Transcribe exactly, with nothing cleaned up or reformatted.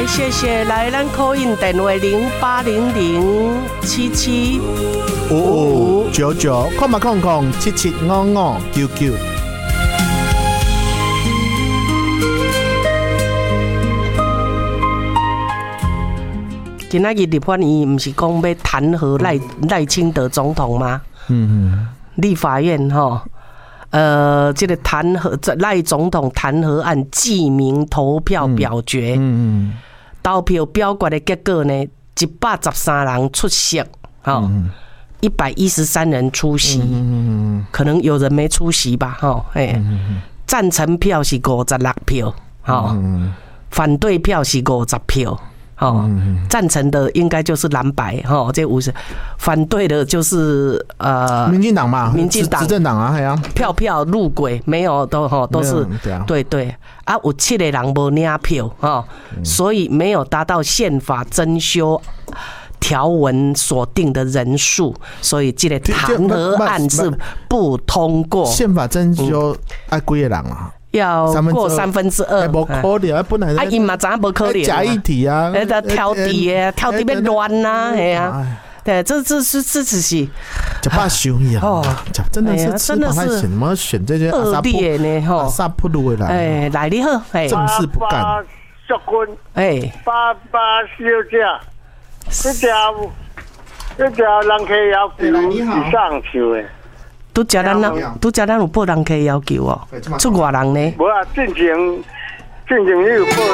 来，谢谢，来，咱 call in 电话零八零零七七五五九九，空嘛空空七七五五九九。 今仔日立法院不是讲要弹劾赖赖清德总统吗？嗯嗯，立法院哈，呃，这个弹劾赖总统弹劾案记名投票表决，嗯嗯，投票表决的结果呢，一百十三人出席，哈，一百一十三人出席，嗯可能有人没出席吧，哈，哎，赞成票是五十六票，哈，反对票是五十票。哦，赞成的应该就是蓝白哈，这五十，反对的就是呃民进党嘛， 民进党执政党啊，系啊， 票票入轨没有都哈都是对啊， 对对啊，有七个人无领票哈，所以没有达到宪法增修条文所定的人数，所以这个弹劾案是不通过。 宪法增修爱几个人啊？ 要过三分之二， 无可能啊！本来啊，因嘛知影无可能， 假议题啊， 那个挑题啊，挑题要乱呐，系啊，对，这这是这只是假把修义啊，真的是真的是怎么选这些恶劣呢？哈， 阿萨普鲁的来， 哎，来你好，哎， 正事不干， 祝君， 哎， 爸爸小姐，这条这条人客要求以上求的。 拄则咱人，拄则咱有报人客要求哦，出外人呢？ 无啊，进前进前你有报。